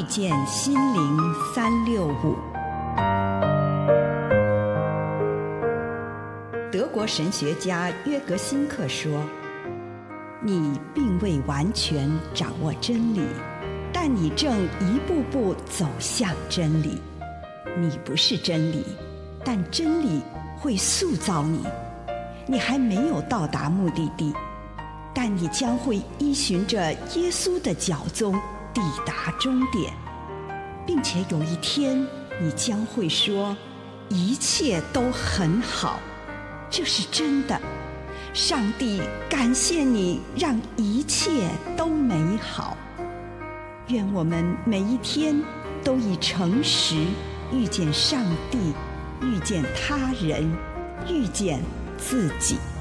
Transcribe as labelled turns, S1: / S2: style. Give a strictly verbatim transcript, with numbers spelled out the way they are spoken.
S1: 见心灵三六五。德国神学家约格辛克说，你并未完全掌握真理，但你正一步步走向真理。你不是真理，但真理会塑造你。你还没有到达目的地，但你将会依循着耶稣的脚踪抵达终点，并且有一天你将会说，一切都很好。这是真的。上帝感谢你，让一切都美好。愿我们每一天都以诚实遇见上帝，遇见他人，遇见自己。